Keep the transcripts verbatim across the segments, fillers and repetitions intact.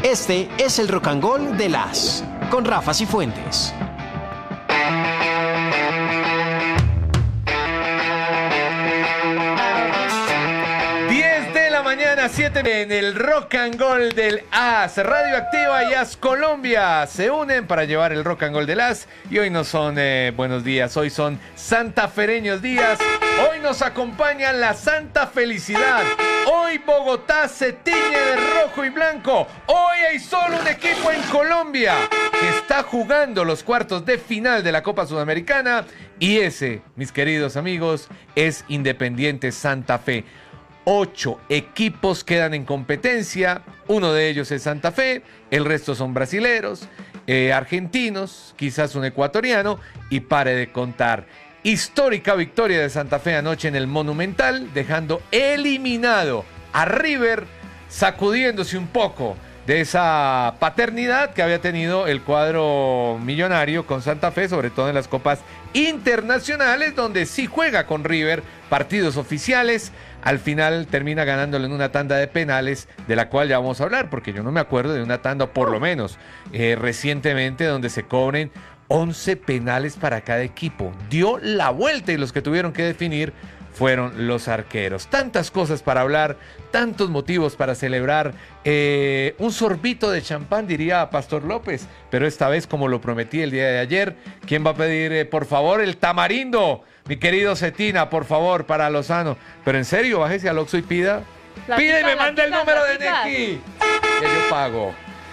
Este es el Rock and Roll de las con Rafa Cifuentes. diez de la mañana, siete en el Rock and Roll del A S. Radioactiva y A S Colombia se unen para llevar el Rock and Roll del A S. Y hoy no son eh, buenos días, hoy son santafereños días. Hoy nos acompaña la Santa Felicidad. Hoy Bogotá se tiñe de rojo y blanco. Hoy hay solo un equipo en Colombia que está jugando los cuartos de final de la Copa Sudamericana. Y ese, mis queridos amigos, es Independiente Santa Fe. Ocho equipos quedan en competencia. Uno de ellos es Santa Fe. El resto son brasileros, eh, argentinos, quizás un ecuatoriano. Y pare de contar. Histórica victoria de Santa Fe anoche en el Monumental, dejando eliminado a River, sacudiéndose un poco de esa paternidad que había tenido el cuadro millonario con Santa Fe, sobre todo en las copas internacionales, donde sí juega con River partidos oficiales. Al final termina ganándole en una tanda de penales, de la cual ya vamos a hablar, porque yo no me acuerdo de una tanda, por lo menos eh, recientemente, donde se cobren once penales para cada equipo. Dio la vuelta y los que tuvieron que definir fueron los arqueros. Tantas cosas para hablar, tantos motivos para celebrar. Eh, un sorbito de champán, diría Pastor López, pero esta vez, como lo prometí el día de ayer, ¿quién va a pedir, eh, por favor, el tamarindo? Mi querido Cetina, por favor, para Lozano. Pero en serio, bájese al Oxxo y pida. Platica, Pide y me platica, manda el número platica. de Neki, que yo pago.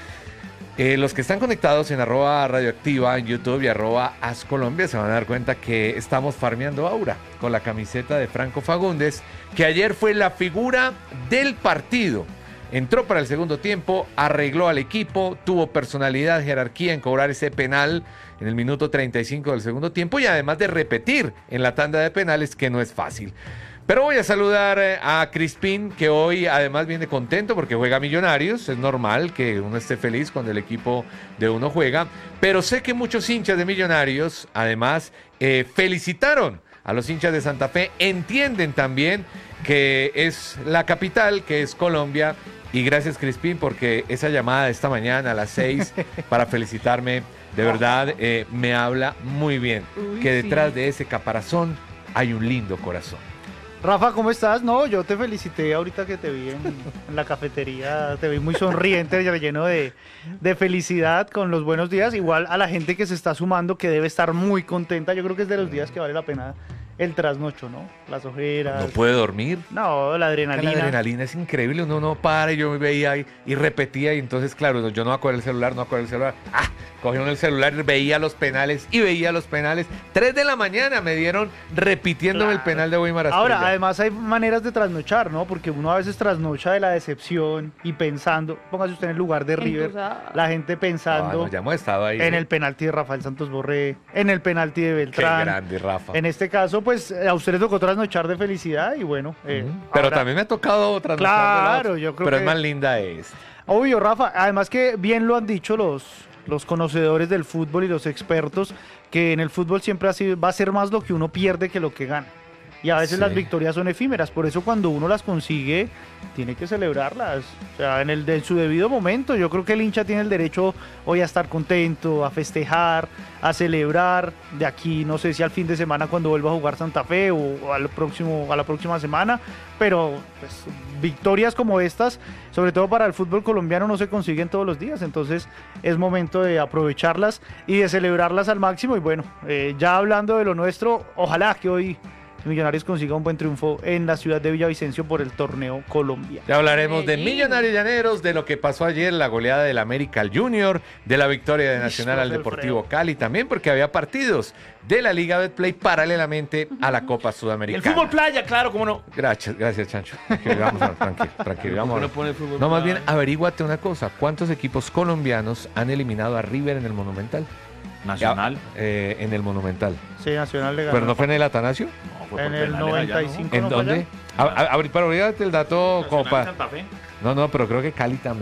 Eh, los que están conectados en arroba radioactiva en YouTube y arroba As Colombia se van a dar cuenta que estamos farmeando aura con la camiseta de Franco Fagundes, que ayer fue la figura del partido. Entró para el segundo tiempo, arregló al equipo, tuvo personalidad, jerarquía en cobrar ese penal en el minuto treinta y cinco del segundo tiempo y además de repetir en la tanda de penales, que no es fácil. Pero voy a saludar a Crispín, que hoy además viene contento porque juega Millonarios. Es normal que uno esté feliz cuando el equipo de uno juega. Pero sé que muchos hinchas de Millonarios, además, eh, felicitaron a los hinchas de Santa Fe. Entienden también que es la capital, que es Colombia. Y gracias, Crispín, porque esa llamada de esta mañana a las seis para felicitarme, de verdad, eh, me habla muy bien. Uy, que detrás sí. de ese caparazón hay un lindo corazón. Rafa, ¿cómo estás? No, yo te felicité ahorita que te vi en, en la cafetería, te vi muy sonriente, lleno de, de felicidad con los buenos días. Igual a la gente que se está sumando, que debe estar muy contenta. Yo creo que es de los días que vale la pena el trasnocho, ¿no? Las ojeras. ¿No puede dormir? No, la adrenalina. La adrenalina es increíble, uno no para y yo me veía y, y repetía y entonces claro, yo no acuerdo el celular, no acuerdo el celular. Ah, cogieron el celular, veía los penales y veía los penales. Tres de la mañana me dieron repitiéndome Claro. el penal de Weimar Asprilla. Ahora, además hay maneras de trasnochar, ¿no? Porque uno a veces trasnocha de la decepción y pensando, póngase usted en el lugar de River, Entusada. la gente Ah, pensando no, ya hemos estado ahí. en ¿eh? el penalti de Rafael Santos Borré, en el penalti de Qué Beltrán. grande, Rafa. En este caso, pues a usted le tocó trasnochar de felicidad y bueno. eh, Ujú. Pero ahora- también me ha tocado otra. Claro, yo creo Pero que- es más linda esta. Obvio, Rafa. Además que bien lo han dicho los, los conocedores del fútbol y los expertos, que en el fútbol siempre ha sido, va a ser más lo que uno pierde que lo que gana. Y a veces Sí. las victorias son efímeras, por eso cuando uno las consigue, tiene que celebrarlas. O sea, en, el, en su debido momento, yo creo que el hincha tiene el derecho hoy a estar contento, a festejar, a celebrar. De aquí, no sé si al fin de semana cuando vuelva a jugar Santa Fe o, o al próximo, a la próxima semana, pero pues, victorias como estas, sobre todo para el fútbol colombiano, no se consiguen todos los días. Entonces es momento de aprovecharlas y de celebrarlas al máximo. Y bueno, eh, ya hablando de lo nuestro, ojalá que hoy Millonarios consiga un buen triunfo en la ciudad de Villavicencio por el torneo Colombia. Ya hablaremos de Medellín. Millonarios Llaneros, de lo que pasó ayer, la goleada del América al Junior, de la victoria de Listo, Nacional al Alfredo. Deportivo Cali, también porque había partidos de la Liga Betplay paralelamente a la Copa El Sudamericana. fútbol playa, claro, cómo no. Gracias, gracias, Chancho. Tranquilo, vamos a- tranquilo, tranquilo, vamos a- ¿Por qué no pone el fútbol No, más playa? bien, averíguate una cosa. ¿Cuántos equipos colombianos han eliminado a River en el Monumental? Nacional. Ya, eh, en el Monumental. Sí, Nacional le ganó. ¿Pero no fue en el Atanasio? No, fue por En el penales allá, noventa y ¿no? cinco. ¿En no fue dónde? allá? A- a- abrí- pero olvídate el dato, Nacional compa. Santa Fe. No, no, pero creo que Cali también.